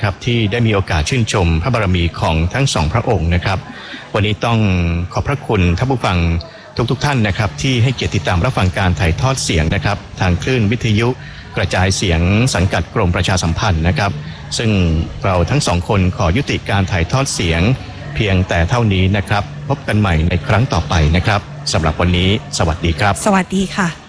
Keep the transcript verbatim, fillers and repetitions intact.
นะครับที่ได้มีโอกาสชื่นชมพระบารมีของทั้งสองพระองค์นะครับวันนี้ต้องขอบพระคุณท่านผู้ฟังทุกๆ ท่านนะครับที่ให้เกียรติติดตามรับฟังการถ่ายทอดเสียงนะครับทางคลื่นวิทยุกระจายเสียงสังกัดกรมประชาสัมพันธ์นะครับซึ่งเราทั้งสองคนขอยุติการถ่ายทอดเสียงเพียงแต่เท่านี้นะครับพบกันใหม่ในครั้งต่อไปนะครับสำหรับวันนี้สวัสดีครับสวัสดีค่ะ